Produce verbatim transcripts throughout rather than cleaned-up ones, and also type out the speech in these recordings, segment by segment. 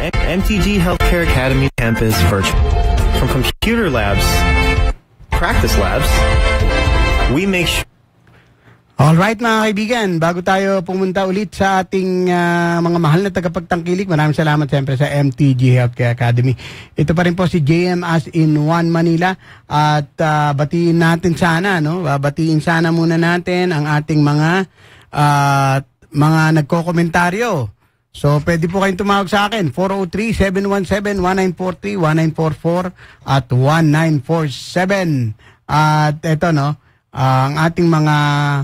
M T G Healthcare Academy Campus Virtual. From computer labs, practice labs, we make sure... Alright mga kaibigan, bago tayo pumunta ulit sa ating uh, mga mahal na tagapagtangkilik, maraming salamat siyempre sa M T G Healthcare Academy. Ito pa rin po si J M as in One Manila at uh, batiin natin sana, no? Babatiin sana muna natin ang ating mga uh, mga nagko-komentaryo. So pwede po kayong tumawag sa akin, four oh three, seven one seven, one nine four three, one nine four four at one nine four seven. At ito no, uh, ang ating mga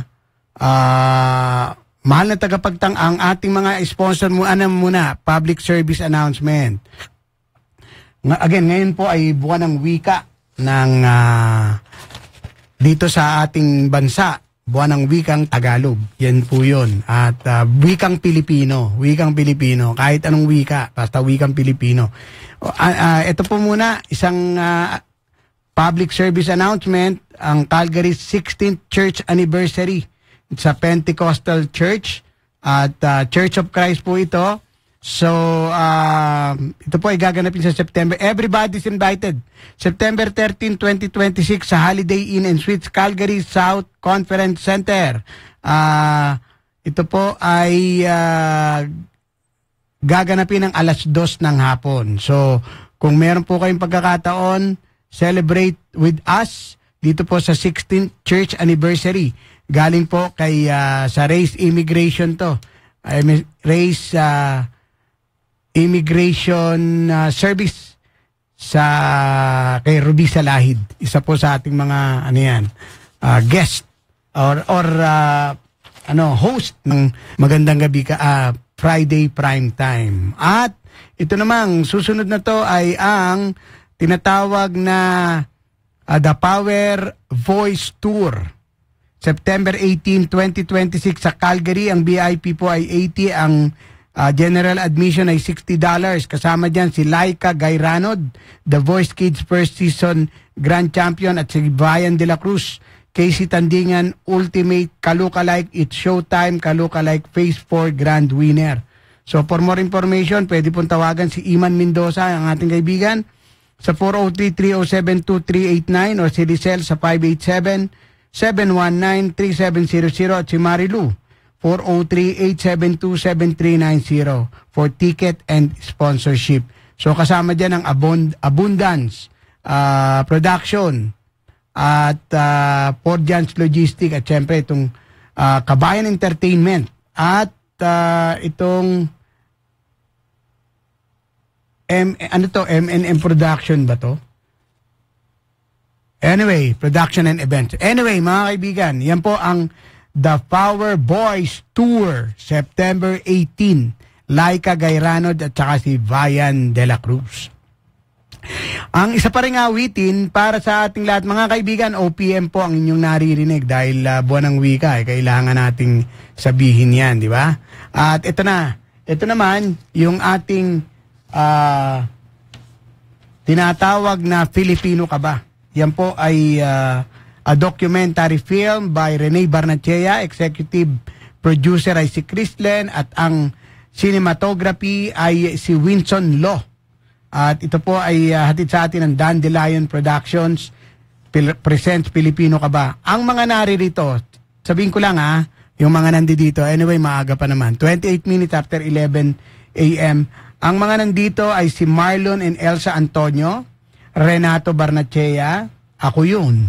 Uh, mahal na tagapagtang ang ating mga sponsor mo, ano muna, public service announcement. Nga, again, ngayon po ay buwan ng wika ng uh, dito sa ating bansa, buwan ng wikang Tagalog. Yan po yun. At uh, wikang Pilipino, wikang Pilipino, kahit anong wika, basta wikang Pilipino. Uh, uh, ito po muna, isang uh, public service announcement, ang Calgary's sixteenth Church Anniversary sa Pentecostal Church at uh, Church of Christ po ito. So, uh, ito po ay gaganapin sa September. Everybody's invited. September thirteenth, twenty twenty-six sa Holiday Inn and Suites, Calgary South Conference Center. Uh, ito po ay uh, gaganapin ng alas dos ng hapon. So, kung meron po kayong pagkakataon, celebrate with us dito po sa sixteenth Church Anniversary. Galing po kay uh, sa Race Immigration to. I mean, Race uh, Immigration uh, Service sa kay Ruby Salahid. Isa po sa ating mga ano yan, uh, guest or or uh, ano host ng Magandang Gabi ka uh, Friday Prime Time. At ito namang susunod na to ay ang tinatawag na uh, The Power Voice Tour. September eighteenth, twenty twenty-six sa Calgary. Ang V I P po ay eighty, ang uh, general admission ay sixty dollars. Kasama dyan si Laika Gayranod, The Voice Kids First Season Grand Champion, at si Brian De La Cruz, Casey Tandingan, Ultimate Kalukalike, It's Showtime Kalukalike Phase four Grand Winner. So for more information, pwede pong tawagan si Iman Mendoza, ang ating kaibigan, sa four oh three, three oh seven, two three eight nine or si Rizal sa five eight seven, seven one nine, three seven zero zero at si Marilu four oh three, eight seven two, seven three nine zero for ticket and sponsorship. So kasama dyan ang Abund- Abundance uh, Production at uh, Port Jans Logistic at syempre itong uh, Kabayan Entertainment at uh, itong M, ano to, M and M Production ba to? Anyway, production and events. Anyway, mga kaibigan, yan po ang The Power Boys Tour, September eighteenth. Laika Gayranod at saka si Vian De La Cruz. Ang isa pa rin awitin para sa ating lahat, mga kaibigan, O P M po ang inyong naririnig dahil uh, buwan ng wika, eh, kailangan nating sabihin yan, di ba? At ito na, ito naman, yung ating uh, tinatawag na Filipino Ka Ba? Yan po ay uh, a documentary film by Rene Barnechea, executive producer ay si Chris Len, at ang cinematography ay si Winston Law. At ito po ay uh, hatid sa atin ng Dandelion Productions, Pil- presents Filipino Ka Ba? Ang mga naririto, sabihin ko lang ha, yung mga nandito, anyway maaga pa naman, twenty-eight minutes after eleven a m Ang mga nandito ay si Marlon and Elsa Antonio, Renato Barnechea, ako yun.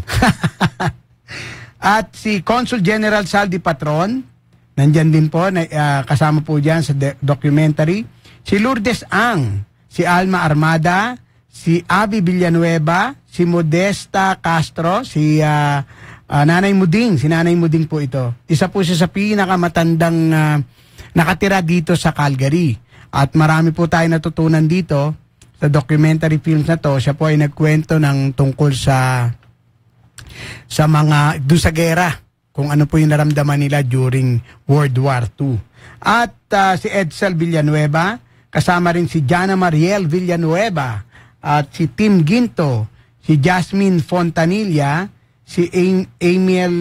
At si Consul General Saldi Patron, nandyan din po, na, uh, kasama po dyan sa de- documentary. Si Lourdes Ang, si Alma Armada, si Abby Villanueva, si Modesta Castro, si uh, uh, Nanay Muding, si Nanay Muding po ito. Isa po siya sa pinakamatandang uh, nakatira dito sa Calgary. At marami po tayo natutunan dito sa documentary films na to. Siya po ay nagkwento ng tungkol sa sa mga doon sa gera, kung ano po yung naramdaman nila during World War Two. At uh, si Edsel Villanueva, kasama rin si Jana Mariel Villanueva, at si Tim Ginto, si Jasmine Fontanilla, si Amiel